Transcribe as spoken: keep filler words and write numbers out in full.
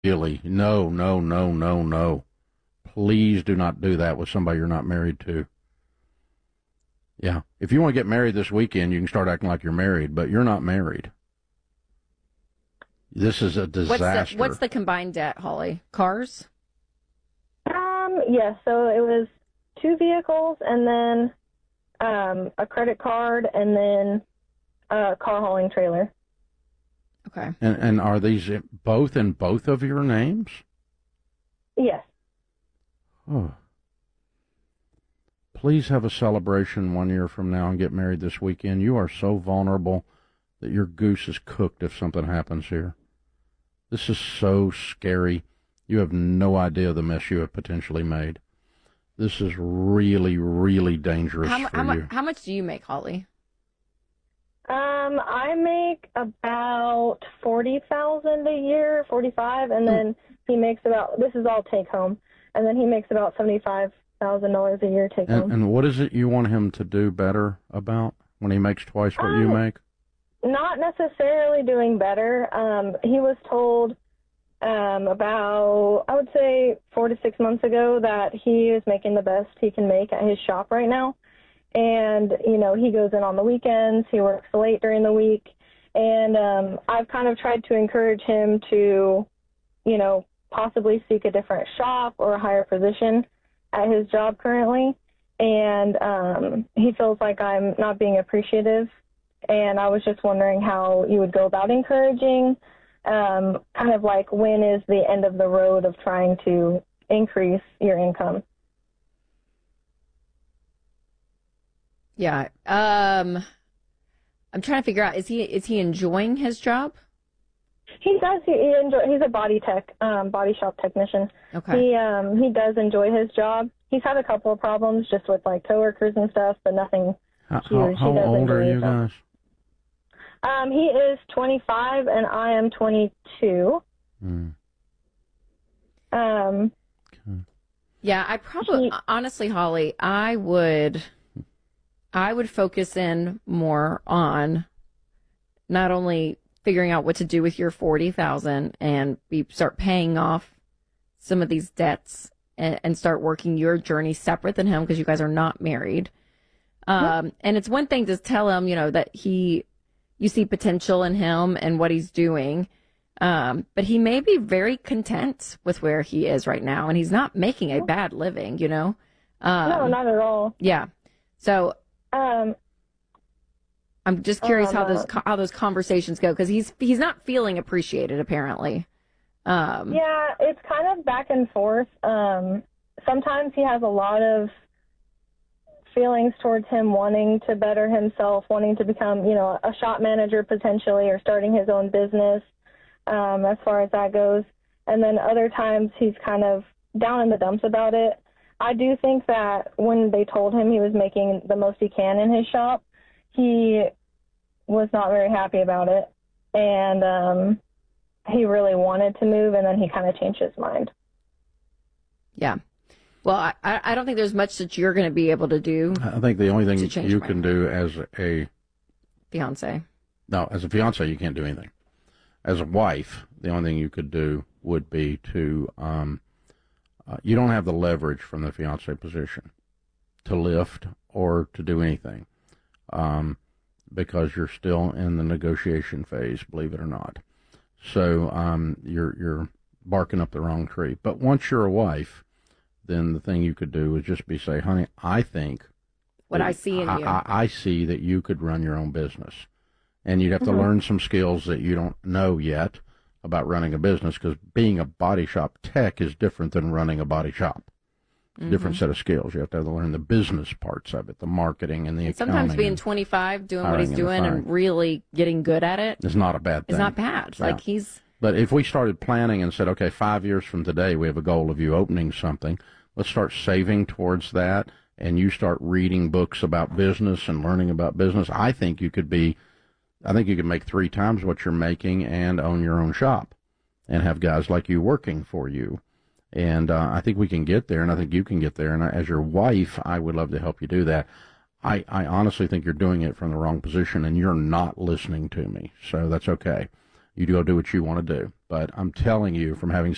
really, no, no, no, no, no. Please do not do that with somebody you're not married to. Yeah. If you want to get married this weekend, you can start acting like you're married, but you're not married. This is a disaster. What's the, what's the combined debt, Holly? Cars? Um, yes. Yeah, so it was two vehicles and then um, a credit card and then a car hauling trailer. Okay. And, and are these both in both of your names? Yes. Oh. Please have a celebration one year from now and get married this weekend. You are so vulnerable that your goose is cooked if something happens here. This is so scary. You have no idea the mess you have potentially made. This is really, really dangerous how, for how, you. How much do you make, Holly? Um, I make about forty thousand a year, forty-five, and then he makes about. This is all take home, and then he makes about seventy-five thousand dollars a year take and, home. And what is it you want him to do better about when he makes twice what um, you make? Not necessarily doing better. Um, he was told um, about, I would say, four to six months ago that he is making the best he can make at his shop right now. And, you know, he goes in on the weekends, he works late during the week, and um, I've kind of tried to encourage him to, you know, possibly seek a different shop or a higher position at his job currently. And um, he feels like I'm not being appreciative. And I was just wondering how you would go about encouraging, um, kind of like when is the end of the road of trying to increase your income? Yeah. Um, I'm trying to figure out, is he is he enjoying his job? He does. He, he enjoy, he's a body tech, um, body shop technician. Okay. He um, he does enjoy his job. He's had a couple of problems just with like coworkers and stuff, but nothing How, huge. how, how old are you guys? Um, he is twenty-five and I am twenty-two. Mm. Um. Okay. Yeah, I probably, he, honestly, Holly, I would, I would focus in more on not only figuring out what to do with your forty thousand and be, start paying off some of these debts and, and start working your journey separate than him because you guys are not married. Um, yep. And it's one thing to tell him, you know, that he, you see potential in him and what he's doing. Um, but he may be very content with where he is right now, and he's not making a bad living, you know? Um, no, not at all. Yeah. So, um, I'm just curious um, how those, how those conversations go, because he's, he's not feeling appreciated, apparently. Um, yeah, it's kind of back and forth. Um, sometimes he has a lot of feelings towards him wanting to better himself, wanting to become, you know, a shop manager potentially, or starting his own business, um, as far as that goes. And then other times he's kind of down in the dumps about it. I do think that when they told him he was making the most he can in his shop, he was not very happy about it. And um, he really wanted to move, and then he kind of changed his mind. Yeah. Well, I, I don't think there's much that you're going to be able to do. I think the only thing you can do as a fiance. No, as a fiance, you can't do anything. As a wife, the only thing you could do would be to, um, uh, you don't have the leverage from the fiance position to lift or to do anything, um, because you're still in the negotiation phase, believe it or not. So um, you're you're barking up the wrong tree. But once you're a wife, then the thing you could do is just be say, honey, I think what I see in I, you. I, I see that you could run your own business. And you'd have mm-hmm. to learn some skills that you don't know yet about running a business, because being a body shop tech is different than running a body shop. Mm-hmm. Different set of skills. You have to learn the business parts of it, the marketing and the and accounting. Sometimes being twenty-five, doing what he's doing and, and really getting good at it is not a bad thing. It's not bad. Yeah. Like he's. But if we started planning and said, okay, five years from today, we have a goal of you opening something, let's start saving towards that, and you start reading books about business and learning about business, I think you could be, I think you could make three times what you're making and own your own shop and have guys like you working for you. And uh, I think we can get there, and I think you can get there. And I, as your wife, I would love to help you do that. I, I honestly think you're doing it from the wrong position, and you're not listening to me. So that's okay. You go do what you want to do. But I'm telling you, from having